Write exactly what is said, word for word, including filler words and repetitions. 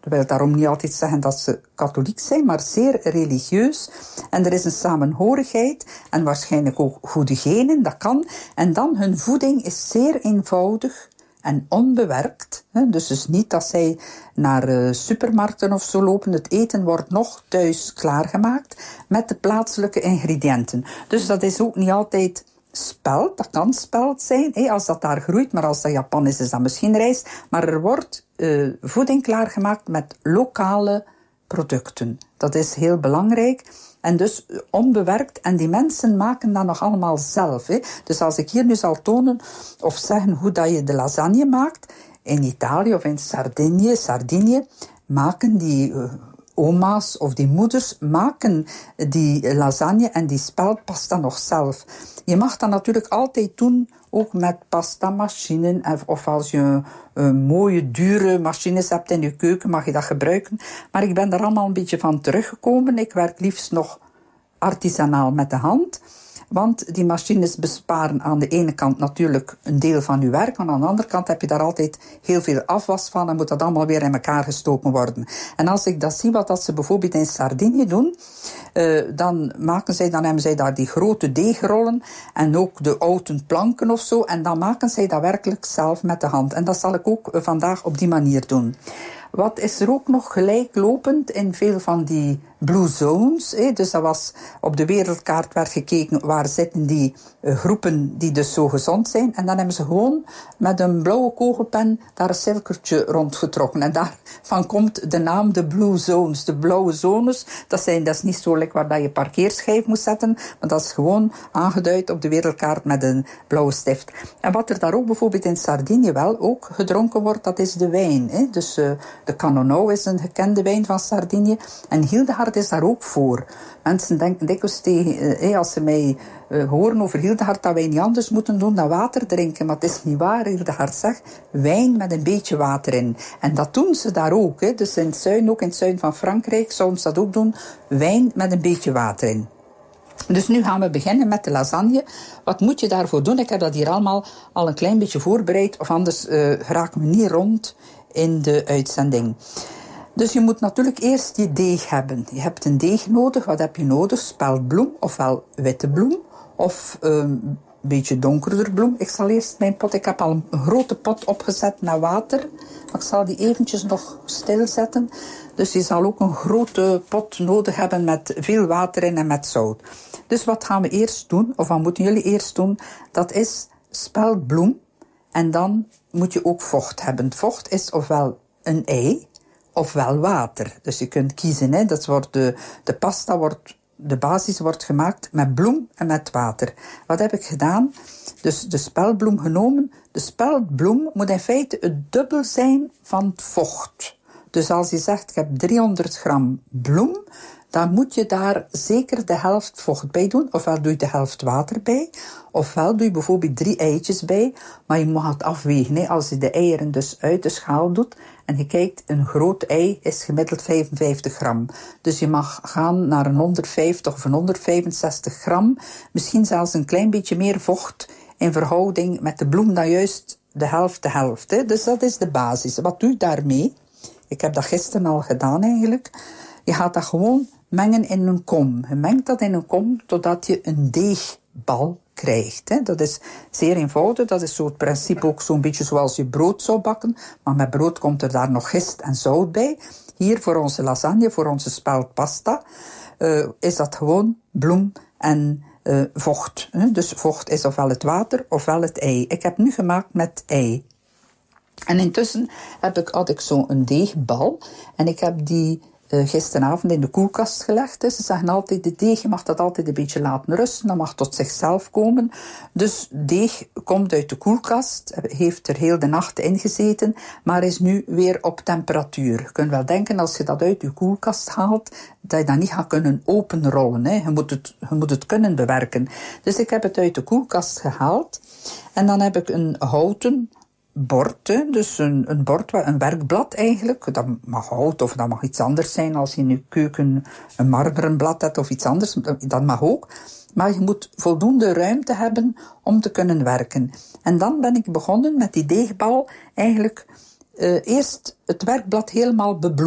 Dat wil daarom niet altijd zeggen dat ze katholiek zijn, maar zeer religieus. En er is een samenhorigheid en waarschijnlijk ook goede genen, dat kan. En dan hun voeding is zeer eenvoudig en onbewerkt. Dus, dus niet dat zij naar uh, supermarkten of zo lopen. Het eten wordt nog thuis klaargemaakt met de plaatselijke ingrediënten. Dus dat is ook niet altijd spelt. Dat kan spelt zijn, hé, als dat daar groeit. Maar als dat Japan is, is dat misschien rijst. Maar er wordt uh, voeding klaargemaakt met lokale producten. Dat is heel belangrijk. En dus onbewerkt. En die mensen maken dat nog allemaal zelf. Hè. Dus als ik hier nu zal tonen of zeggen hoe dat je de lasagne maakt. In Italië of in Sardinië, Sardinië maken die uh, oma's of die moeders maken die lasagne en die speldpasta nog zelf. Je mag dat natuurlijk altijd doen, ook met pastamachines. Of als je een, een mooie, dure machines hebt in je keuken, mag je dat gebruiken. Maar ik ben daar allemaal een beetje van teruggekomen. Ik werk liefst nog artisanaal met de hand. Want die machines besparen aan de ene kant natuurlijk een deel van je werk. Maar aan de andere kant heb je daar altijd heel veel afwas van. En moet dat allemaal weer in elkaar gestoken worden. En als ik dat zie, wat dat ze bijvoorbeeld in Sardinië doen. Uh, dan, maken zij, dan hebben zij daar die grote deegrollen. En ook de houten planken of zo. En dan maken zij dat werkelijk zelf met de hand. En dat zal ik ook uh, vandaag op die manier doen. Wat is er ook nog gelijklopend in veel van die blue zones? Hè? Dus dat was op de wereldkaart werd gekeken waar zitten die uh, groepen die dus zo gezond zijn. En dan hebben ze gewoon met een blauwe kogelpen daar een cirkeltje rondgetrokken. En daarvan komt de naam de blue zones. De blauwe zones, dat, zijn, dat is niet zo lekker waar dat je parkeerschijf moet zetten. Maar dat is gewoon aangeduid op de wereldkaart met een blauwe stift. En wat er daar ook bijvoorbeeld in Sardinië wel ook gedronken wordt, dat is de wijn. Hè? Dus uh, de Cannonau is een gekende wijn van Sardinië. En Hildegard is daar ook voor. Mensen denken dikwijls tegen, eh, als ze mij eh, horen over Hildegard, dat wij niet anders moeten doen dan water drinken. Maar het is niet waar. Hildegard zegt, wijn met een beetje water in. En dat doen ze daar ook. Hè. Dus in het zuiden, ook in het zuiden van Frankrijk, zouden ze dat ook doen. Wijn met een beetje water in. Dus nu gaan we beginnen met de lasagne. Wat moet je daarvoor doen? Ik heb dat hier allemaal al een klein beetje voorbereid. Of anders uh, raken we niet rond in de uitzending. Dus je moet natuurlijk eerst je deeg hebben. Je hebt een deeg nodig. Wat heb je nodig? Speldbloem, ofwel witte bloem. Of um, een beetje donkerder bloem. Ik zal eerst mijn pot... Ik heb al een grote pot opgezet met water. Maar ik zal die eventjes nog stilzetten. Dus je zal ook een grote pot nodig hebben met veel water in en met zout. Dus wat gaan we eerst doen? Of wat moeten jullie eerst doen? Dat is speldbloem. En dan moet je ook vocht hebben. Vocht is ofwel een ei, ofwel water. Dus je kunt kiezen. Hè. Dat wordt de, de pasta wordt, de basis wordt gemaakt met bloem en met water. Wat heb ik gedaan? Dus de speldbloem genomen. De speldbloem moet in feite het dubbel zijn van het vocht. Dus als je zegt, ik heb driehonderd gram bloem, dan moet je daar zeker de helft vocht bij doen. Ofwel doe je de helft water bij. Ofwel doe je bijvoorbeeld drie eitjes bij. Maar je mag het afwegen. Hè. Als je de eieren dus uit de schaal doet. En je kijkt, een groot ei is gemiddeld vijfenvijftig gram. Dus je mag gaan naar een honderdvijftig of een honderdvijfenzestig gram. Misschien zelfs een klein beetje meer vocht in verhouding met de bloem dan juist de helft de helft. Hè. Dus dat is de basis. Wat doe je daarmee? Ik heb dat gisteren al gedaan eigenlijk. Je gaat dat gewoon mengen in een kom. Je mengt dat in een kom totdat je een deegbal krijgt. Hè. Dat is zeer eenvoudig. Dat is zo het principe ook zo'n beetje zoals je brood zou bakken. Maar met brood komt er daar nog gist en zout bij. Hier voor onze lasagne, voor onze speldpasta, uh, is dat gewoon bloem en uh, vocht. Hè. Dus vocht is ofwel het water ofwel het ei. Ik heb nu gemaakt met ei. En intussen heb ik, had ik zo'n deegbal. En ik heb die uh, gisteravond in de koelkast gelegd. Dus ze zeggen altijd, de deeg, je mag dat altijd een beetje laten rusten. Dat mag tot zichzelf komen. Dus deeg komt uit de koelkast. Heeft er heel de nacht in gezeten. Maar is nu weer op temperatuur. Je kunt wel denken, als je dat uit je koelkast haalt, dat je dat niet gaat kunnen openrollen. Hè. Je moet het, je moet het kunnen bewerken. Dus ik heb het uit de koelkast gehaald. En dan heb ik een houten bord, hè. Dus een, een bord, een werkblad eigenlijk. Dat mag hout of dat mag iets anders zijn. Als je in je keuken een marmeren blad hebt of iets anders, dat mag ook. Maar je moet voldoende ruimte hebben om te kunnen werken. En dan ben ik begonnen met die deegbal eigenlijk uh, eerst het werkblad helemaal bebloemen.